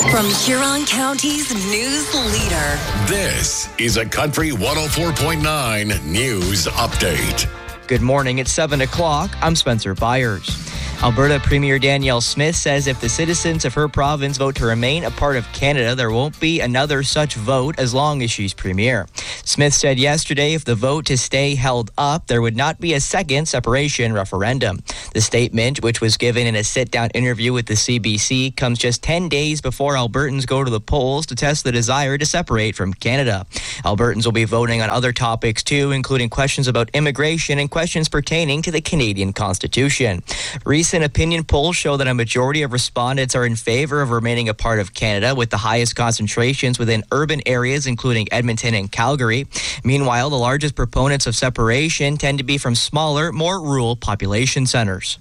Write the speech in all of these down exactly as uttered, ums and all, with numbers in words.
From Huron County's news leader. This is a Country one oh four point nine News Update. Good morning. It's seven o'clock. I'm Spencer Byers. Alberta Premier Danielle Smith says if the citizens of her province vote to remain a part of Canada, there won't be another such vote as long as she's premier. Smith said yesterday if the vote to stay held up, there would not be a second separation referendum. The statement, which was given in a sit-down interview with the C B C, comes just ten days before Albertans go to the polls to test the desire to separate from Canada. Albertans will be voting on other topics too, including questions about immigration and questions pertaining to the Canadian Constitution. Recent opinion polls show that a majority of respondents are in favor of remaining a part of Canada, with the highest concentrations within urban areas, including Edmonton and Calgary. Meanwhile, the largest proponents of separation tend to be from smaller, more rural population centers.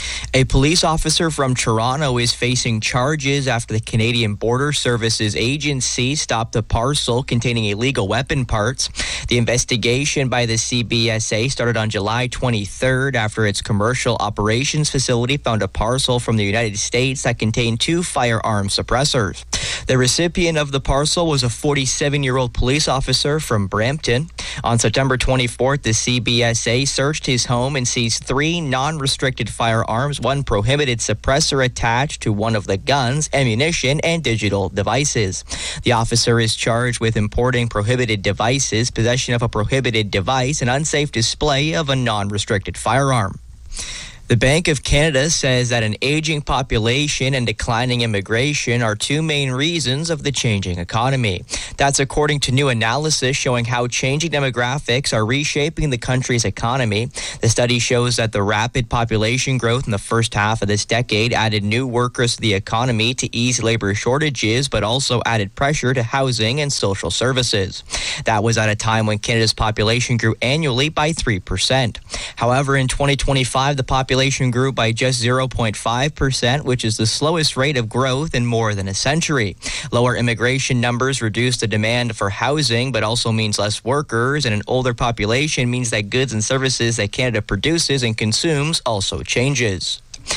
A police officer from Toronto is facing charges after the Canadian Border Services Agency stopped a parcel containing illegal weapon parts. The investigation by the C B S A started on July twenty-third after its commercial operations facility found a parcel from the United States that contained two firearm suppressors. The recipient of the parcel was a forty-seven-year-old police officer from Brampton. On September twenty-fourth, the C B S A searched his home and seized three non-restricted firearms, one prohibited suppressor attached to one of the guns, ammunition, and digital devices. The officer is charged with importing prohibited devices, possession of a prohibited device, and unsafe display of a non-restricted firearm. The Bank of Canada says that an aging population and declining immigration are two main reasons of the changing economy. That's according to new analysis showing how changing demographics are reshaping the country's economy. The study shows that the rapid population growth in the first half of this decade added new workers to the economy to ease labor shortages, but also added pressure to housing and social services. That was at a time when Canada's population grew annually by three percent. However, in twenty twenty-five, the population grew by just zero point five percent, which is the slowest rate of growth in more than a century. Lower immigration numbers reduce the demand for housing, but also means less workers, and an older population means that goods and services that Canada produces and consumes also changes.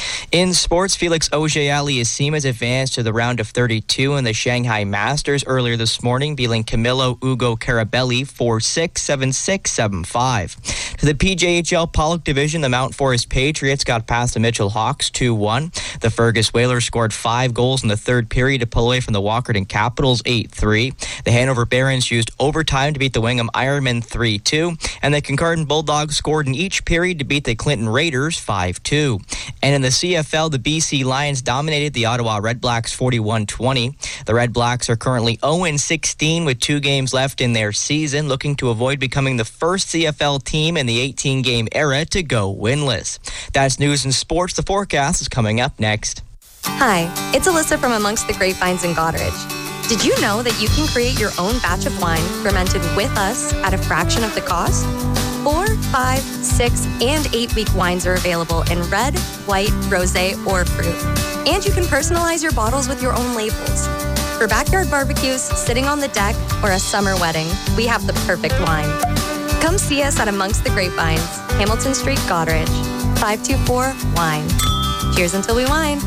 In sports, Felix Auger-Aliassime has advanced to the round of thirty-two in the Shanghai Masters earlier this morning, beating Camilo Ugo Carabelli four six, seven six, seven five. To the P J H L Pollock Division, the Mount Forest Patriots got past the Mitchell Hawks two one. The Fergus Whalers scored five goals in the third period to pull away from the Walkerton Capitals eight three. The Hanover Barons used overtime to beat the Wingham Ironmen three two. And the Kincardine Bulldogs scored in each period to beat the Clinton Raiders five two. And in the C F L, the B C Lions dominated the Ottawa Red Blacks forty-one twenty. The Red Blacks are currently oh and sixteen with two games left in their season, looking to avoid becoming the first C F L team in the eighteen-game era to go winless. That's news and sports. The forecast is coming up next. Hi, it's Alyssa from Amongst the Grapevines in Goderich. Did you know that you can create your own batch of wine fermented with us at a fraction of the cost? Four, five, six, and eight-week wines are available in red, white, rosé, or fruit. And you can personalize your bottles with your own labels. For backyard barbecues, sitting on the deck, or a summer wedding, we have the perfect wine. Come see us at Amongst the Grapevines, Hamilton Street, Goderich, five two four wine. Cheers until we wine.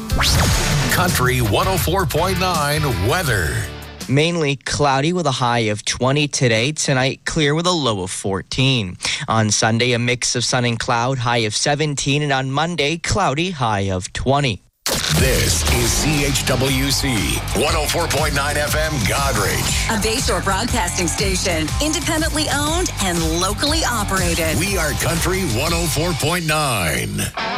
Country one oh four point nine weather. Mainly cloudy with a high of twenty today. Tonight, clear with a low of fourteen. On Sunday, a mix of sun and cloud, high of seventeen. And on Monday, cloudy, high of twenty. This is C H W C one oh four point nine F M Goderich. A Bayshore Broadcasting station, independently owned and locally operated. We are Country one oh four point nine.